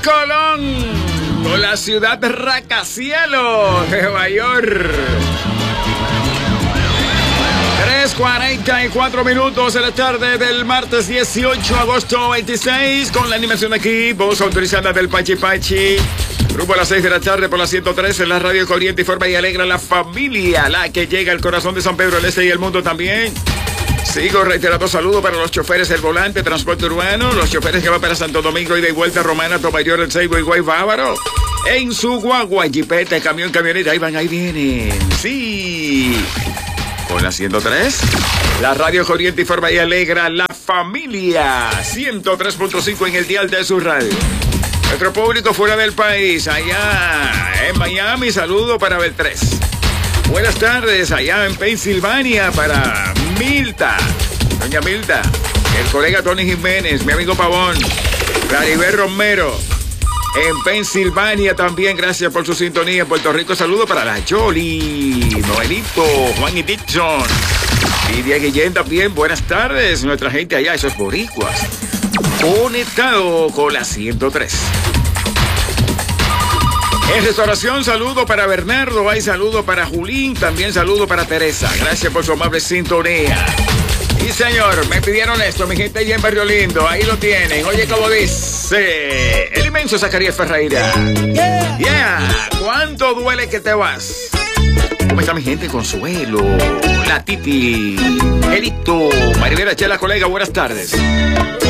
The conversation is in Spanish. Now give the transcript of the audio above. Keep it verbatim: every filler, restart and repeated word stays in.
Colón, con la ciudad de Rascacielos, Nueva York. tres cuarenta y cuatro minutos de la tarde del martes dieciocho de agosto veintiséis, con la animación aquí, voz autorizada del Pachi Pachi. Rumbo a las seis de la tarde por la ciento tres en la radio Corriente, informa y alegra la familia, la que llega al corazón de San Pedro del Este y el mundo también. Sigo reiterando saludos para los choferes del volante, transporte urbano, los choferes que van para Santo Domingo y de vuelta, Romana, Tomayor, El Seibo y Guay Bávaro. En su guagua, jipeta, camión, camioneta, ahí van, ahí vienen. Sí. Con la ciento tres, la radio Corriente informa y alegra la familia. ciento tres punto cinco en el dial de su radio. Nuestro público fuera del país, allá en Miami, saludo para Beltrés. Buenas tardes, allá en Pensilvania para Milta, doña Milta, el colega Tony Jiménez, mi amigo Pavón, Claribel Romero, en Pensilvania también, gracias por su sintonía. En Puerto Rico, saludo para la Jolie, Noelito, Juan y Dixon, Lidia Guillén también, buenas tardes, nuestra gente allá, esos boricuas, conectado con la ciento tres. En restauración, saludo para Bernardo, hay saludo para Julín, también saludo para Teresa. Gracias por su amable sintonía. Y señor, me pidieron esto, mi gente allá en Barrio Lindo, ahí lo tienen. Oye, como dice el inmenso Zacarías Ferreira. Yeah. Yeah, ¿cuánto duele que te vas? ¿Cómo está mi gente? Consuelo, la Titi, Elito, Maribela Chela, colega, buenas tardes.